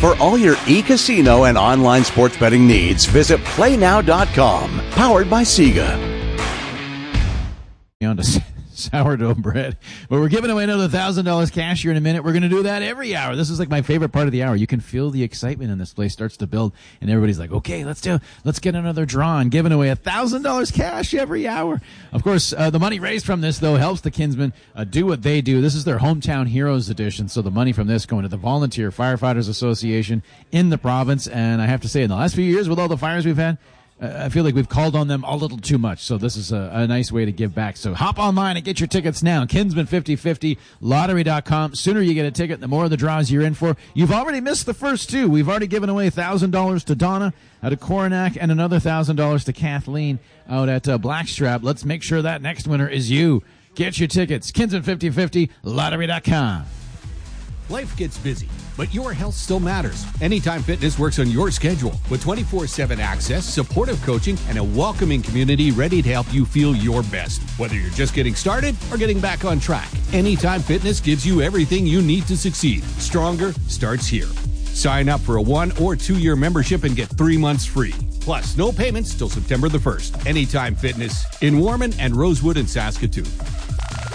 For all your e-casino and online sports betting needs, visit PlayNow.com. Powered by Sega. On to sourdough bread. But we're giving away another $1,000 cash here in a minute. We're going to do that every hour. This is like my favorite part of the hour. You can feel the excitement in this place starts to build, and everybody's like, okay, let's get another draw and giving away $1,000 cash every hour. Of course, the money raised from this, though, helps the Kinsmen do what they do. This is their Hometown Heroes edition, so the money from this going to the Volunteer Firefighters Association in the province. And I have to say, in the last few years, with all the fires we've had, I feel like we've called on them a little too much, so this is a nice way to give back. So hop online and get your tickets now. Kinsman 50/50, lottery.com. Sooner you get a ticket, the more of the draws you're in for. You've already missed the first two. We've already given away $1,000 to Donna out of Coronac and another $1,000 to Kathleen out at Blackstrap. Let's make sure that next winner is you. Get your tickets. Kinsman 50/50, lottery.com. Life gets busy, but your health still matters. Anytime Fitness works on your schedule with 24/7 access, supportive coaching, and a welcoming community ready to help you feel your best. Whether you're just getting started or getting back on track, Anytime Fitness gives you everything you need to succeed. Stronger starts here. Sign up for a 1 or 2 year membership and get 3 months free. Plus, no payments till September the 1st. Anytime Fitness in Warman and Rosewood in Saskatoon.